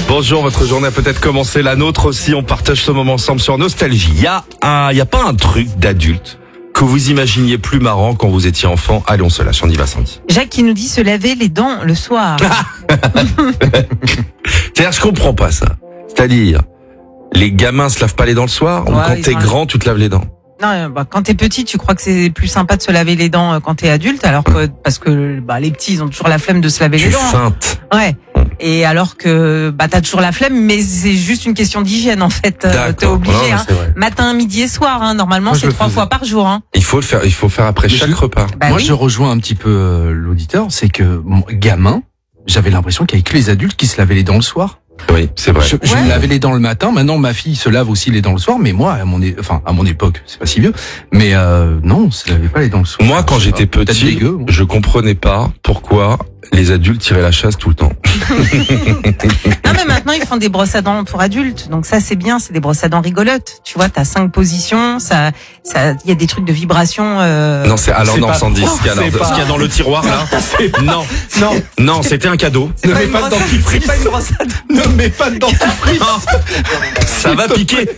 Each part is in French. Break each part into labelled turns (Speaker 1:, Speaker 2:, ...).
Speaker 1: Bonjour, votre journée a peut-être commencé, la nôtre aussi. On partage ce moment ensemble sur Nostalgie. Il y a pas un truc d'adulte que vous imaginiez plus marrant quand vous étiez enfant? Allez, on se lâche, on y va, Sandy.
Speaker 2: Jacques qui nous dit se laver les dents le soir.
Speaker 1: C'est-à-dire, je comprends pas ça. C'est-à-dire, les gamins se lavent pas les dents le soir, ou quand t'es grand, tu te laves les dents?
Speaker 2: Non, quand t'es petit, tu crois que c'est plus sympa de se laver les dents quand t'es adulte, alors que parce que les petits, ils ont toujours la flemme de se laver les dents.
Speaker 1: Tu feintes.
Speaker 2: Ouais. Et alors que t'as toujours la flemme, mais c'est juste une question d'hygiène en fait. T'es obligé,
Speaker 1: non,
Speaker 2: matin, midi et soir. Normalement,
Speaker 3: Moi,
Speaker 2: c'est 3 fois par jour.
Speaker 1: Il faut le faire après chaque repas.
Speaker 3: Moi, je rejoins un petit peu l'auditeur, c'est que gamin, j'avais l'impression qu'il y avait que les adultes qui se lavaient les dents le soir.
Speaker 1: Oui, c'est vrai.
Speaker 3: Je me lavais les dents le matin. Maintenant, ma fille se lave aussi les dents le soir. Mais moi, à mon époque, c'est pas si vieux. Mais non, on se lavait pas les dents le soir.
Speaker 1: Moi, quand j'étais petit, je comprenais pas pourquoi les adultes tiraient la chasse tout le temps.
Speaker 2: Non, mais maintenant, ils font des brosses à dents pour adultes. Donc ça, c'est bien. C'est des brosses à dents rigolotes. Tu vois, t'as 5 positions. Il y a des trucs de vibration.
Speaker 1: Non, Sandy, ce qu'il y a dans le tiroir, là. Non, c'était un cadeau.
Speaker 3: Ne mets pas de dentifrice.
Speaker 2: C'est pas une brosse à dents.
Speaker 3: Ne mets pas de dentifrice.
Speaker 1: Ça va piquer.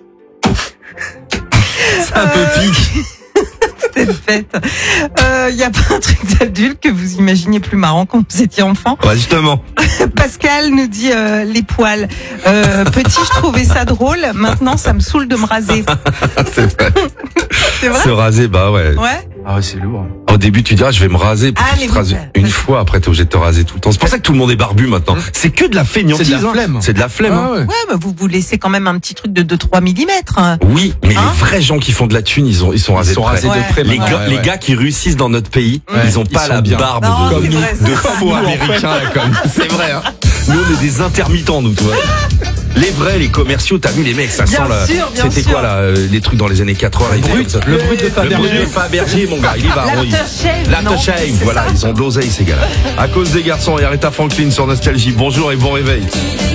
Speaker 1: Ça peut piquer.
Speaker 2: C'était une fête. Y a pas un truc d'adulte que vous imaginiez plus marrant quand vous étiez enfant?
Speaker 1: Ouais, justement.
Speaker 2: Pascal nous dit les poils. Petit, je trouvais ça drôle. Maintenant, ça me saoule de me raser.
Speaker 1: C'est vrai.
Speaker 2: C'est vrai?
Speaker 1: Se raser, ouais.
Speaker 2: Ouais.
Speaker 3: Ah ouais, c'est lourd.
Speaker 1: Au début, tu diras, je vais me raser. Puis tu te rases une fois, après, t'es obligé de te raser tout le temps. C'est pour ça que tout le monde est barbu maintenant. C'est que de la feignantise.
Speaker 3: C'est de la flemme.
Speaker 1: C'est de la flemme.
Speaker 3: Ah ouais.
Speaker 2: Ouais, mais vous laissez quand même un petit truc de 2-3 mm.
Speaker 1: Oui, mais les vrais gens qui font de la thune, ils sont rasés de près. Les gars qui réussissent dans notre pays, ils ont pas la barbe de faux américains. C'est vrai, hein. Nous, on est des intermittents, nous, tu vois. Les vrais, les commerciaux, t'as vu les mecs, ça sent là. C'était quoi là, les trucs dans les années 80 là,
Speaker 3: Le brut de
Speaker 1: Fabergé, mon gars, il y va. L'aftershave, voilà, ils ont de l'oseille ces gars-là. À cause des garçons, et Aretha Franklin sur Nostalgie. Bonjour et bon réveil.